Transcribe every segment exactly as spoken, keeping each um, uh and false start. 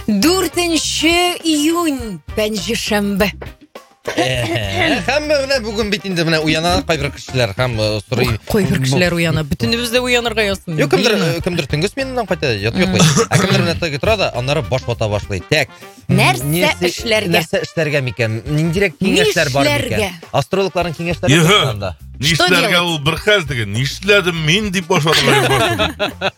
дүртенче июнь пәнҗешәмбе. Һәм менә бүген бит инде менә уяна кайбер кешеләр һәм сорый. Кайбер кешеләр уяна. Бөтенебез дә уянырга язсын. Юк, кемдер кемдер төнге сменадан кайта, ят юк. Ә кемдер менә тәгә тора да, аннары баш вата башлый. Так. Нәрсә эшләргә? Нәрсә эшләргә микән? Ниндирәк киңәшләр бар микән? Астрологларның киңәшләре бар анда. Нишләргә ул бер хәл диген. Нишләдем мин дип баш ваталар.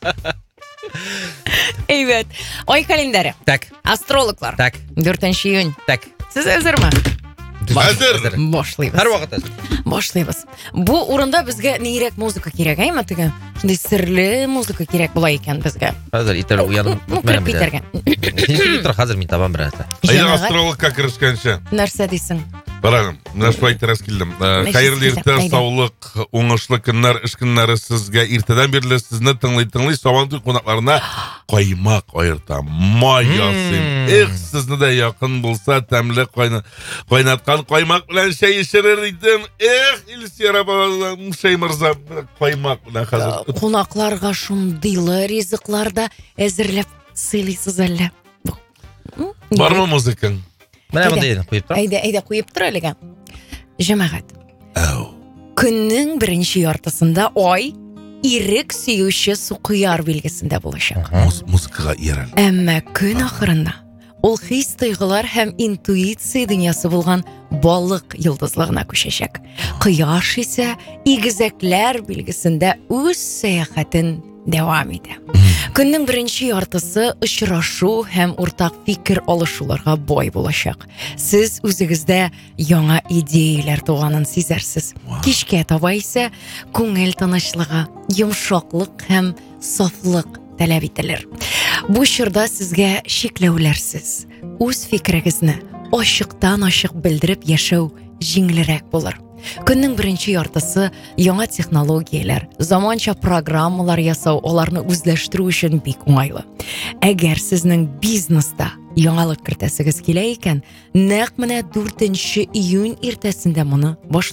Әйбәт. Ай календаре. Так. Астрологлар. Так. дүртенче июнь. Так. Сез әзерме? Хәзер. Башлыйбыз. Һәрвакыт әзер. Башлыйбыз. Бу урында безгә нирәк музыка кирәк, әйме теге? Шундый серле музыка кирәк була икән безгә. Хәзер итер уянып Китереп китәргә. Ничек хәзер мин табам берәрсә. Әйе, астрологка керешкәнче. Нәрсә дисең? Барагым, менә шулай терәс килдем. Хәерле иртә, саулык, уңышлы көннәр, эш көннәре сезгә иртәдән бирле сезне тыңлый-тыңлый Сабантуй кунакларына каймак аерта, май ясыйм. Эх, сезне дә якын булса, тәмле кайнаткан каймак белән чәй эчерер идем. Эх, Илсера балам, Шәй мырза, каймак белән хәзер. Кунакларга шундыйлы ризыкларда әзерләп сыйлыйсыз әллә? Бармы музыкаң? Менә монда ин куеп тор. Әйдә, әйдә куеп тор әлегә. Җәмәгать. Ау. Көннең беренче яртысында ай ирек сөюче сукыяр билгесендә булачак. Музыкага иярәл. Әмма көн ахырында ул хис тойгылар һәм интуиция дөньясы булган балык йолдызлыгына күчәчәк. Кояш исә игезәкләр билгесендә үз сәяхәтен дәвам итә. Көннең беренче яртысы очрашу һәм уртак фикер алышуларга бай булачак. Сез үзегездә яңа идеяләр туганын сизәрсез. Кичкә таба исә күңел тынычлыгы, йомшаклык һәм сафлык таләп ителер. Бу чорда сезгә шикләүләрсез. Үз фикерегезне ачыктан-ачык белдереп яшәү җиңелрәк булыр. Көннең беренче яртысы яңа технологияләр, заманча программалар ясау, аларны үзләштерү өчен бик уңайлы. Әгәр сезнең бизнеста яңалык кертәсегез килә икән, нәкъ менә дүртенче июнь иртәсендә моны